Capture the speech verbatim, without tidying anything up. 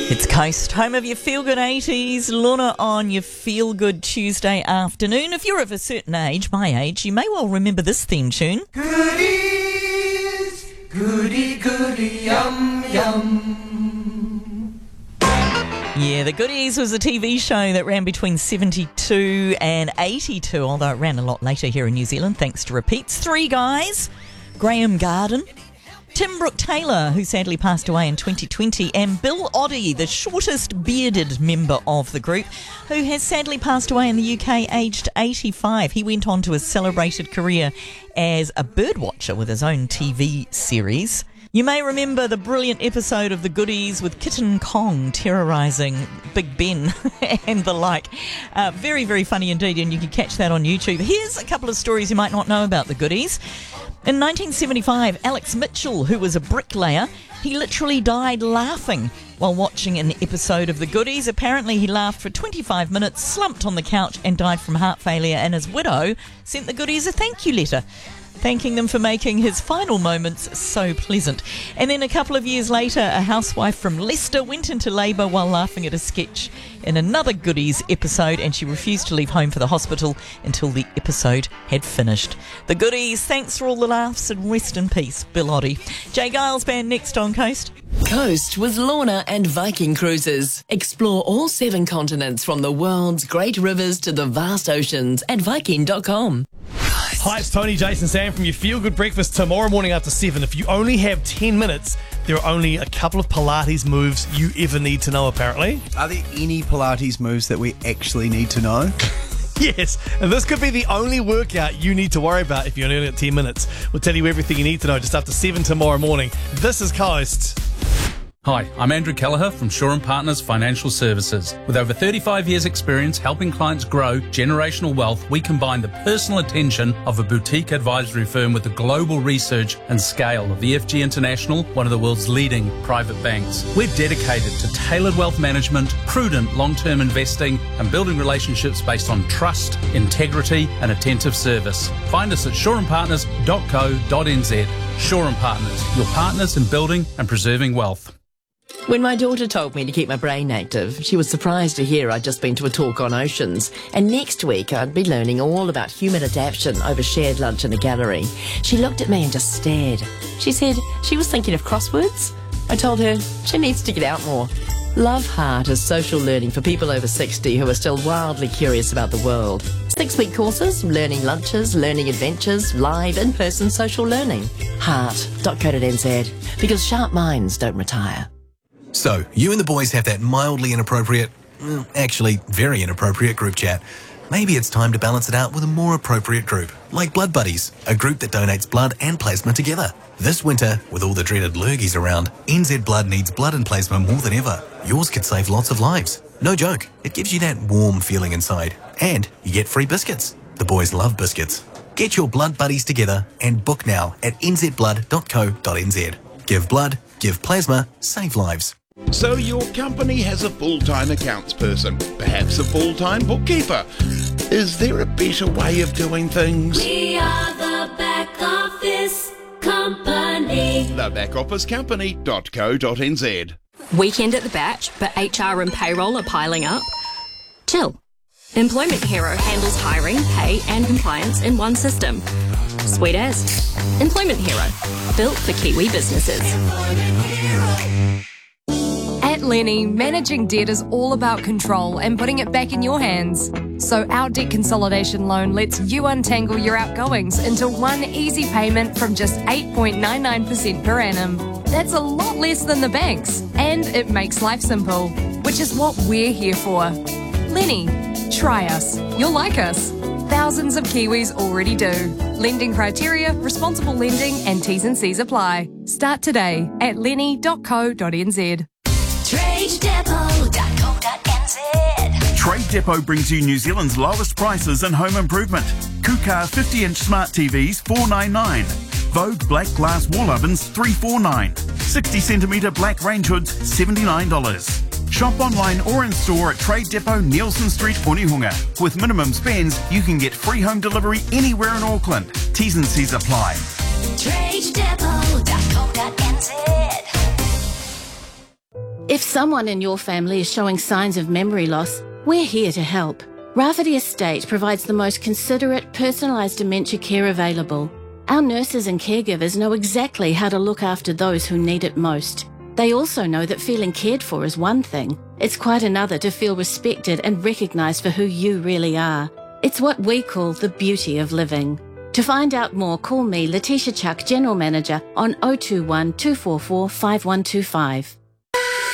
It's Coast, home of your feel-good eighties. Lorna on your feel-good Tuesday afternoon. If you're of a certain age, my age, you may well remember this theme tune. Goodies, goody, goody, yum, yum. Yeah, The Goodies was a T V show that ran between seventy-two and eighty-two, although it ran a lot later here in New Zealand, thanks to repeats. Three guys, Graham Garden, Tim Brooke-Taylor, who sadly passed away in twenty twenty, and Bill Oddie, the shortest bearded member of the group, who has sadly passed away in the U K aged eighty-five. He went on to a celebrated career as a birdwatcher with his own T V series. You may remember the brilliant episode of The Goodies with Kitten Kong terrorising Big Ben and the like. Uh, very, very funny indeed, and you can catch that on YouTube. Here's a couple of stories you might not know about The Goodies. In nineteen seventy-five, Alex Mitchell, who was a bricklayer, he literally died laughing while watching an episode of The Goodies. Apparently he laughed for twenty-five minutes, slumped on the couch and died from heart failure, and his widow sent The Goodies a thank you letter, thanking them for making his final moments so pleasant. And then a couple of years later, a housewife from Leicester went into labour while laughing at a sketch in another Goodies episode, and she refused to leave home for the hospital until the episode had finished. The Goodies, thanks for all the laughs and rest in peace, Bill Oddie. Jay Giles Band next on Coast. Coast with Lorna and Viking Cruises. Explore all seven continents from the world's great rivers to the vast oceans at viking dot com. Hi, it's Tony, Jason, Sam from your Feel Good Breakfast tomorrow morning after seven. If you only have ten minutes, there are only a couple of Pilates moves you ever need to know, apparently. Are there any Pilates moves that we actually need to know? Yes, and this could be the only workout you need to worry about if you only got ten minutes. We'll tell you everything you need to know just after seven tomorrow morning. This is Coast. Hi, I'm Andrew Kelleher from Shaw and Partners Financial Services. With over thirty-five years experience helping clients grow generational wealth, we combine the personal attention of a boutique advisory firm with the global research and scale of E F G International, one of the world's leading private banks. We're dedicated to tailored wealth management, prudent long-term investing, and building relationships based on trust, integrity, and attentive service. Find us at shaw and partners dot co dot n z. Shaw and Partners, your partners in building and preserving wealth. When my daughter told me to keep my brain active, she was surprised to hear I'd just been to a talk on oceans, and next week I'd be learning all about human adaptation over shared lunch in a gallery. She looked at me and just stared. She said she was thinking of crosswords. I told her she needs to get out more. Love Heart is social learning for people over sixty who are still wildly curious about the world. Six-week courses, learning lunches, learning adventures, live in-person social learning. heart dot co dot n z, because sharp minds don't retire. So, you and the boys have that mildly inappropriate, actually very inappropriate group chat. Maybe it's time to balance it out with a more appropriate group, like Blood Buddies, a group that donates blood and plasma together. This winter, with all the dreaded lurgies around, N Z Blood needs blood and plasma more than ever. Yours could save lots of lives. No joke, it gives you that warm feeling inside. And you get free biscuits. The boys love biscuits. Get your Blood Buddies together and book now at n z blood dot co dot n z. Give blood, give plasma, save lives. So your company has a full-time accounts person, perhaps a full-time bookkeeper. Is there a better way of doing things? We are the back office company. the back office company dot co dot n z. Weekend at the batch, but H R and payroll are piling up? Chill. Employment Hero handles hiring, pay and compliance in one system. Sweet as. Employment Hero, built for Kiwi businesses. At Lenny, managing debt is all about control and putting it back in your hands. So our debt consolidation loan lets you untangle your outgoings into one easy payment from just eight point nine nine percent per annum. That's a lot less than the banks, and it makes life simple, which is what we're here for. Lenny, try us. You'll like us. Thousands of Kiwis already do. Lending criteria, responsible lending and T's and C's apply. Start today at lenny dot co dot n z. trade depot dot co dot n z. Trade Depot brings you New Zealand's lowest prices in home improvement. Kukar fifty inch smart T Vs four ninety-nine. Vogue black glass wall ovens three forty-nine. sixty centimetre black range hoods seventy-nine dollars. Shop online or in store at Trade Depot, Nielsen Street, Onehunga. With minimum spends, you can get free home delivery anywhere in Auckland. T's and C's apply. trade depot dot co dot n z. If someone in your family is showing signs of memory loss, we're here to help. Rafferty Estate provides the most considerate, personalised dementia care available. Our nurses and caregivers know exactly how to look after those who need it most. They also know that feeling cared for is one thing. It's quite another to feel respected and recognised for who you really are. It's what we call the beauty of living. To find out more, call me, Letitia Chuck, General Manager, on oh two one, two four four, five one two five.